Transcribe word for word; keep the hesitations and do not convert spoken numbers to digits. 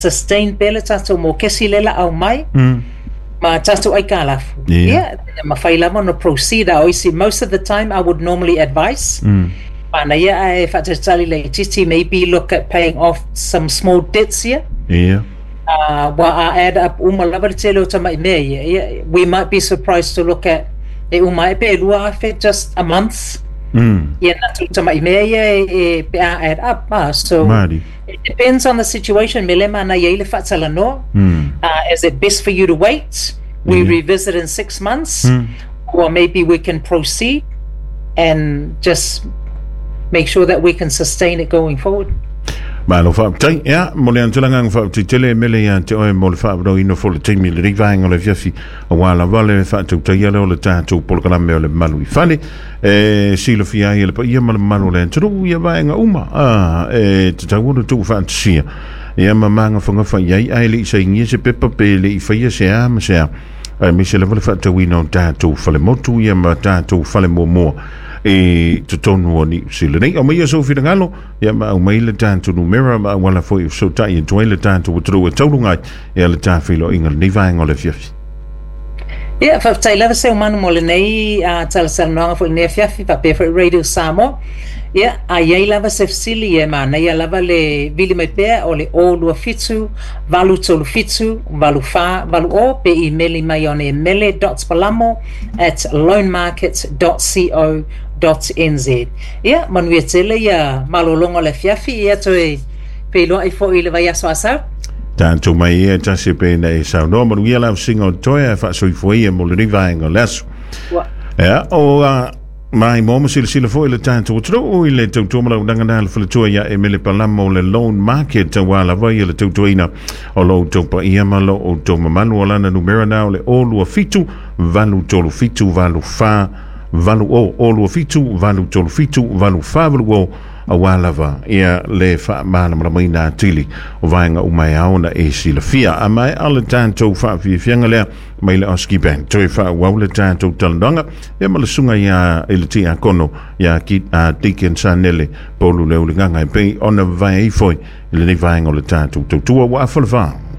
sustain pele tato mo kesi lela au mai Mm. ma tato ai kalafu. Yeah. Yeah, ma failama no proceed a oisi. Most of the time I would normally advise. Mm. Mana ia e whatatali le titi, maybe look at paying off some small debts here. Yeah. Uh, wa a add up uma lava te leo tama i mea ia. Ia, we might be surprised to look at e uma e pe lua afe just a month. Mm. Ia natu tama i mea ia e, e pe a add up. Ah, so Mari. it depends on the situation. Me le mana ia ile whatala no. Mm. Uh, is it best for you to wait? We Yeah. revisit in six months, Mm. or maybe we can proceed and just make sure that we can sustain it going forward. Ma lo fa tai ya mo le antulanga fa ti tele mele ya te o mo le fa bro ino fo le timi le rivanga le fiafi wa la vale fa tu tai ya le ta tu por kana me le malu fale e si lo fia ile pa ia ma le malu le tru ia va nga uma ah e te tau tu fa sia ia ma manga fonga fa ia ai le sai ngi se pepa pe le fa ia se a ma se a mi se le vale fa tu ino ta tu fa le motu ia ma ta tu fa le mo mo e to tonu ni sile nei o mai so fi ngalo ya ma o mai le tanto no mera ma wala foi so ta i enjoy le tanto tro e tonu ngai e le ta filo ingal nei vai ngole fiafi Yeah, fa tai lava se umanu mo le nei a tala sal no fo nei fiafi fa pe radio samo. Yeah, a ia lava se fsili e mana ia lava le vili mai pe o le o lua fitu valu tolu fitu valu fa valu o pe email mai on mele dot palamo at loanmarket dot co dot n z. Yeah, manu e tele ia malolongo le fiafi ia toe pe lo ai fo ile vai aso asa. tanto mai e ta se pe nei sa no ma ia la singo toia fa so foi e mo le vai ngolas ja o mai mo sil sil foi le tanto tro o ile to to mo danga dal fo le toia e mele palamo le loan market wala vai le to toina o lo to pa ia malo o to manu wala na numero na le o lu fitu valu tolu fitu valu fa valu o o lu fitu valu tolu fitu valu fa valu o a walava ia le fa mana mai na tili o vainga o mai aona e sila fia a mai alle tanto fa fi fianga le mai le oski ben toi fa wa le tanto taldanga e ma le sunga ia ele tia kono ia ki a tiken sanele polu le ulinga ngai pe ona vai foi le ni vainga o le tanto tu tu wa fa